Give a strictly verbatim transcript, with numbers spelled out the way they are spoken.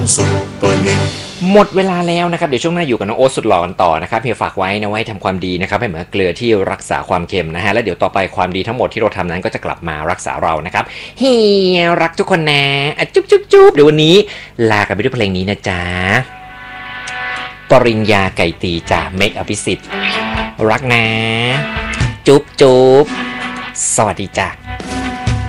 ซุปเปอร์เน็ตหมดเวลาแล้วนะครับเดี๋ยวช่วงหน้าอยู่กับน้องโอ๊ตสุดหล่อกันต่อนะครับเฮียฝากไว้นะไว้ทำความดีนะครับให้เหมือนเกลือที่รักษาความเค็มนะฮะแล้วเดี๋ยวต่อไปความดีทั้งหมดที่เราทำนั้นก็จะกลับมารักษาเรานะครับเฮียรักทุกคนนะอ่ะจุ๊บจุ๊บจุ๊บเดี๋ยววันนี้ลากันไปด้วยเพลงนี้นะจ๊ะปริญญาไก่ตีจากเมกอภิสิทธิ์รักนะจุ๊บจุ๊บสวัสดีจ้ะ